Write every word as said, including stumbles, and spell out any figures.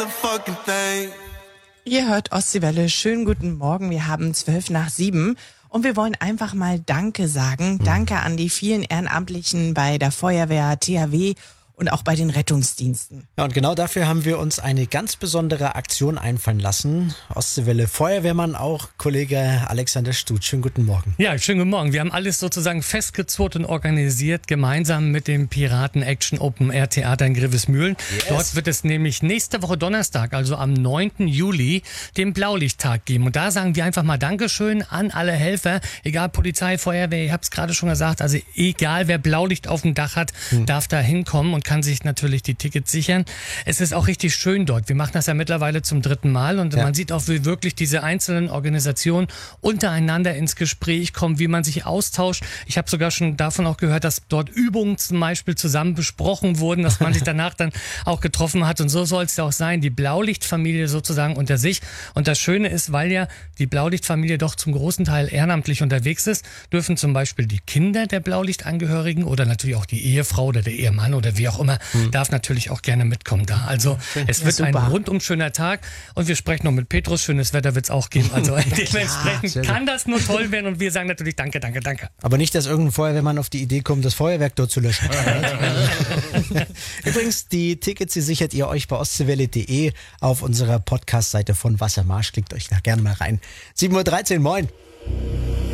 Ihr hört Ostseewelle, schönen guten Morgen, wir haben zwölf nach sieben und wir wollen einfach mal Danke sagen. Mhm. Danke an die vielen Ehrenamtlichen bei der Feuerwehr, T H W und auch bei den Rettungsdiensten. Ja, und genau dafür haben wir uns eine ganz besondere Aktion einfallen lassen. Ostseewelle Feuerwehrmann auch, Kollege Alexander Stutz. Schönen guten Morgen. Ja, schönen guten Morgen. Wir haben alles sozusagen festgezurrt und organisiert, gemeinsam mit dem Piraten Action Open Air Theater in Grevesmühlen. Yes. Dort wird es nämlich nächste Woche Donnerstag, also am neunten Juli, den Blaulichttag geben. Und da sagen wir einfach mal Dankeschön an alle Helfer, egal Polizei, Feuerwehr, ich habe es gerade schon gesagt, also egal wer Blaulicht auf dem Dach hat, hm. darf da hinkommen und kann sich natürlich die Tickets sichern. Es ist auch richtig schön dort. Wir machen das ja mittlerweile zum dritten Mal und ja. man sieht auch, wie wirklich diese einzelnen Organisationen untereinander ins Gespräch kommen, wie man sich austauscht. Ich habe sogar schon davon auch gehört, dass dort Übungen zum Beispiel zusammen besprochen wurden, dass man sich danach dann auch getroffen hat und so soll es ja auch sein. Die Blaulichtfamilie sozusagen unter sich. Und das Schöne ist, weil ja die Blaulichtfamilie doch zum großen Teil ehrenamtlich unterwegs ist, dürfen zum Beispiel die Kinder der Blaulichtangehörigen oder natürlich auch die Ehefrau oder der Ehemann oder wie auch immer, hm. darf natürlich auch gerne mitkommen da. Also Schön. es wird ja, ein rundum schöner Tag und wir sprechen noch mit Petrus. Schönes Wetter wird es auch geben. Also dementsprechend ja, kann das nur toll werden und wir sagen natürlich danke, danke, danke. Aber nicht, dass irgendein Feuerwehrmann auf die Idee kommt, das Feuerwerk dort zu löschen. Übrigens, die Tickets, die sichert ihr euch bei ostseewelle punkt de auf unserer Podcast-Seite von Wassermarsch. Klickt euch da gerne mal rein. sieben Uhr dreizehn, moin.